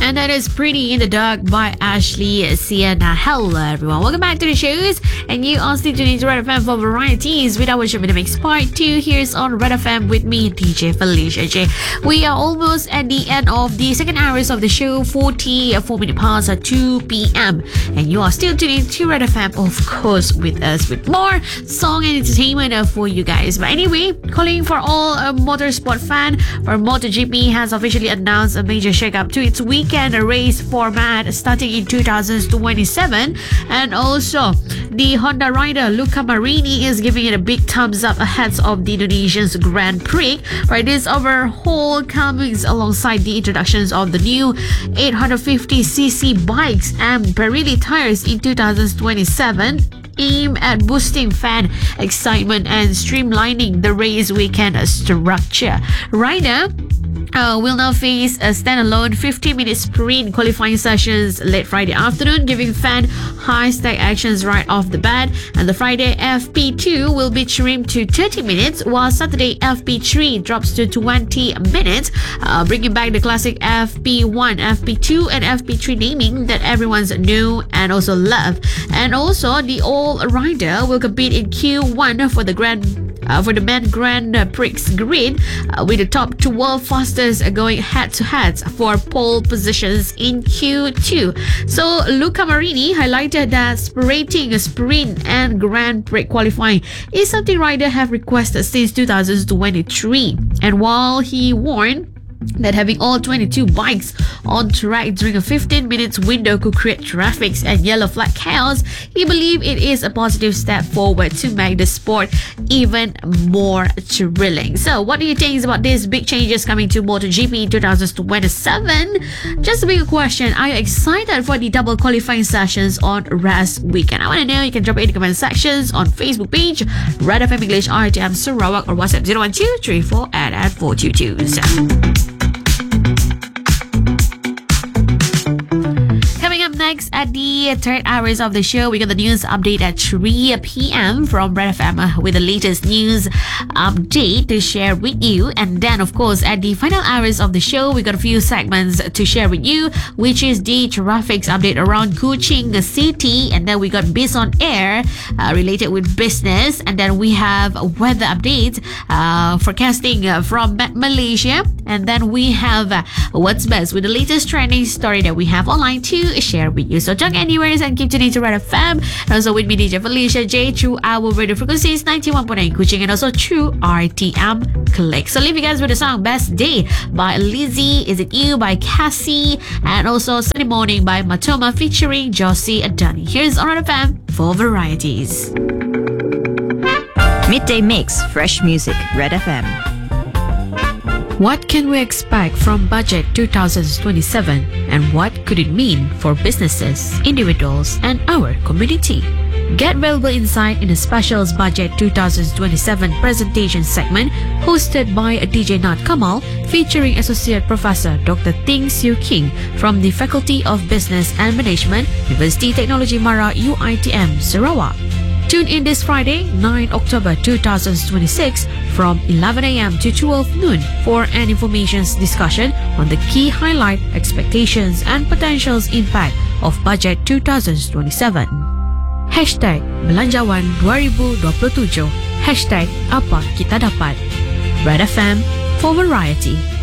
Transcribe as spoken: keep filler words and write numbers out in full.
And that is Pretty in the Dark by Ashley Sienna. Hello everyone, welcome back to the shows. And you are still tuning to Red F M for varieties with our show in the mix part two. Here's on Red F M with me, D J Felicia J. We are almost at the end of the second hours of the show, forty-four minutes past two p.m. And you are still tuning to Red F M, of course, with us with more song and entertainment for you guys. But anyway, calling for all a motorsport fan, for MotoGP has officially announced a major shakeup to its weekend race format starting in two thousand twenty-seven. And also, the Honda rider Luca Marini is giving it a big thumbs up ahead of the Indonesian's Grand Prix, where this overhaul comes alongside the introductions of the new eight hundred fifty c c bikes and Pirelli tires in two thousand twenty-seven, aimed at boosting fan excitement and streamlining the race weekend structure. Rider Uh, will now face a standalone fifteen minute sprint qualifying sessions late Friday afternoon, giving fan high-stake actions right off the bat. And the Friday F P two will be trimmed to thirty minutes, while Saturday F P three drops to twenty minutes, uh, bringing back the classic F P one, F P two, and F P three naming that everyone's know and also love. And also, the all-rider will compete in Q one for the Grand Uh, for the Men Grand Prix grid, uh, with the top twelve fastest going head-to-head for pole positions in Q two. So Luca Marini highlighted that separating a sprint and Grand Prix qualifying is something riders have requested since two thousand twenty-three. And while he warned that having all twenty-two bikes on track during a fifteen minutes window could create traffic and yellow flag chaos, he believed it is a positive step forward to make the sport even more thrilling. So what do you think about these big changes coming to MotoGP in two thousand twenty-seven? Just a big question. Are you excited for the double qualifying sessions on race weekend? I want to know. You can drop it in the comment sections on Facebook page Red F M English R T M Sarawak, or WhatsApp zero one two three four eight eight four two two. So, next, at the third hours of the show, we got the news update at three p.m. from Red F M with the latest news update to share with you. And then, of course, at the final hours of the show, we got a few segments to share with you, which is the traffic update around Kuching City. And then we got Biz on Air uh, related with business. And then we have a weather update uh, forecasting uh, from Malaysia. And then we have uh, What's Best with the latest trending story that we have online to share with you. So don't anywhere and keep tuning to Red F M. And also with me, D J Felicia J, through our radio frequencies ninety-one point nine Kuching and also through R T M Click. So leave you guys with the song Best Day by Lizzie, Is It You by Cassie, and also Sunny Morning by Matoma featuring Josie and Dunny. Here's on Red F M for varieties. Midday Mix, fresh music, Red F M. What can we expect from Budget two thousand twenty-seven, and what could it mean for businesses, individuals, and our community? Get valuable insight in the Specials Budget two thousand twenty-seven presentation segment hosted by D J Nat Kamal, featuring Associate Professor Doctor Ting Siu King from the Faculty of Business and Management, University Technology Mara U I T M Sarawak. Tune in this Friday, ninth October two thousand twenty-six from eleven a.m. to twelve noon for an information discussion on the key highlight, expectations, and potential impact of Budget two thousand twenty-seven. Hashtag Belanjawan dua ribu dua puluh tujuh. Hashtag Apa Kita Dapat. Red F M for variety.